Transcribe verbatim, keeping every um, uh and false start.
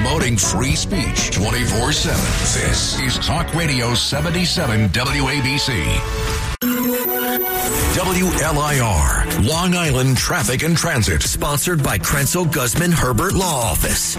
promoting free speech twenty-four seven. This is Talk Radio seventy-seven W A B C. W L I R, Long Island Traffic and Transit. Sponsored by Krenzel Guzman Herbert Law Office.